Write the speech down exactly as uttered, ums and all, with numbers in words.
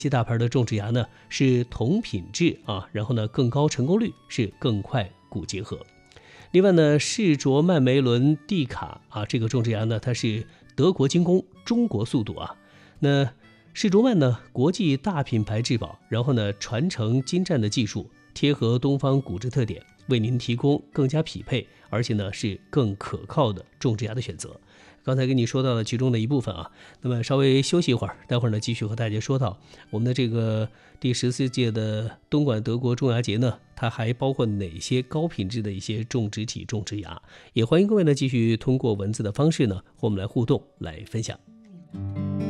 些大牌的种植牙呢是同品质啊，然后呢更高成功率，是更快骨结合。另外呢，士卓曼梅伦蒂卡啊，这个种植牙呢，它是德国精工，中国速度啊。那士卓曼呢，国际大品牌质保，然后呢，传承精湛的技术，贴合东方骨质特点，为您提供更加匹配，而且呢是更可靠的种植牙的选择。刚才跟你说到了其中的一部分啊，那么稍微休息一会儿，待会儿呢继续和大家说到我们的这个第十四届的东莞德国种牙节呢，它还包括哪些高品质的一些种植体、种植牙？也欢迎各位呢继续通过文字的方式呢和我们来互动、来分享。